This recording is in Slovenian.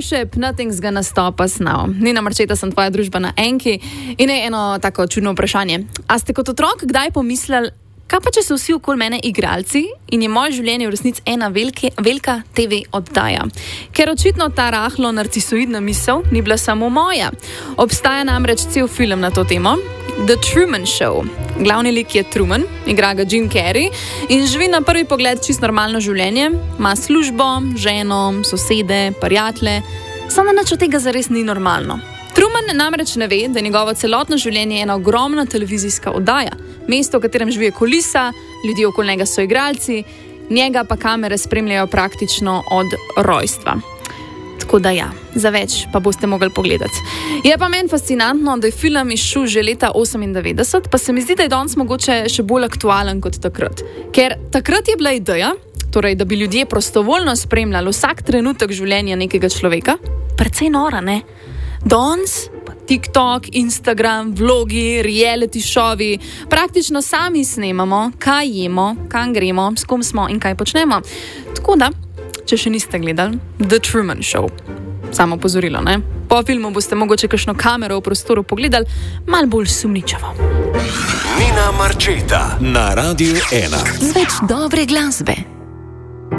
Starship, nothing's gonna stop us now. Nina Marčeta, sem tvoja družba na Enki in je eno tako čudno vprašanje. A ste kot otrok kdaj pomislili, kaj pa če so vsi okoli mene igralci in je moje življenje v resnici ena velika TV oddaja? Ker očitno ta rahlo narcisoidna misel ni bila samo moja. Obstaja namreč cel film na to temo, The Truman Show. Glavni lik je Truman, igra ga Jim Carrey in živi na prvi pogled čisto normalno življenje, ima službo, ženo, sosede, prijatelje, samo nič od tega zares ni normalno. Truman namreč ne ve, da je njegovo celotno življenje ena ogromna televizijska oddaja, mesto, v katerem živijo kulisa, ljudje okoli njega so igralci, njega pa kamere spremljajo praktično od rojstva. Tako da ja, za več pa boste mogli pogledati. Je pa meni fascinantno, da je film izšel že leta 1998, pa se mi zdi, da je danes mogoče še bolj aktualen kot takrat. Ker takrat je bila ideja, torej, da bi ljudje prostovoljno spremljali vsak trenutek življenja nekega človeka, precej nora, ne? Danes pa TikTok, Instagram, vlogi, reality šovi, praktično sami snemamo, kaj jemo, kam gremo, s kom smo in kaj počnemo. Tako da, če še niste gledali The Truman Show, samo opozorilo, ne? Po filmu boste mogoče kakšno kamero v prostoru pogledali, malo bolj sumničavo. Nina Marčeta na Radiu 1. Z več dobre glasbe.